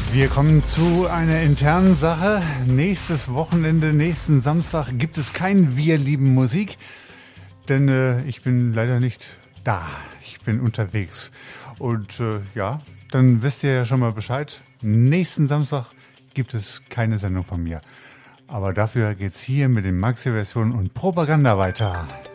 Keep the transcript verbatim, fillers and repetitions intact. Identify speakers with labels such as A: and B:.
A: Wir kommen zu einer internen Sache. Nächstes Wochenende, nächsten Samstag gibt es kein Wir lieben Musik, denn äh, ich bin leider nicht da. Ich bin unterwegs. Und äh, ja, dann wisst ihr ja schon mal Bescheid. Nächsten Samstag gibt es keine Sendung von mir. Aber dafür geht's hier mit den Maxi-Versionen und Propaganda weiter.